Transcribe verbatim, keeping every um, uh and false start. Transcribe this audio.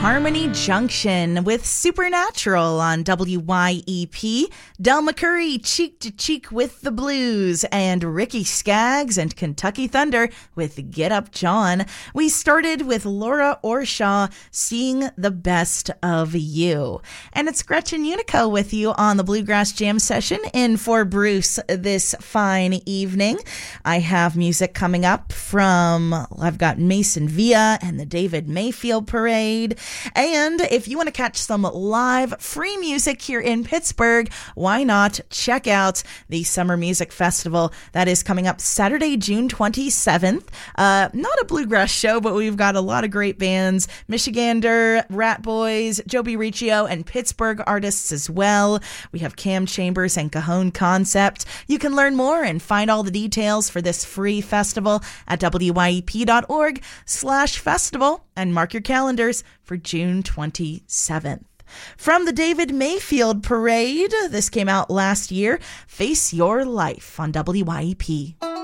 Harmony Junction with Supernatural on W Y E P, Del McCurry Cheek to Cheek with the Blues, and Ricky Skaggs and Kentucky Thunder with Get Up John. We started with Laura Orshaw, Seeing the Best of You. And it's Gretchen Unico with you on the Bluegrass Jam session in for Bruce this fine evening. I have music coming up from, I've got Mason Villa and the David Mayfield Parade. And if you want to catch some live free music here in Pittsburgh, why not check out the Summer Music Festival that is coming up Saturday, June twenty-seventh. Uh, not a bluegrass show, but we've got a lot of great bands, Michigander, Rat Boys, Joby Riccio, and Pittsburgh artists as well. We have Cam Chambers and Cajon Concept. You can learn more and find all the details for this free festival at W Y E P dot org slash festival, and mark your calendars for June twenty-seventh. From the David Mayfield Parade, this came out last year, Face Your Life on W Y E P.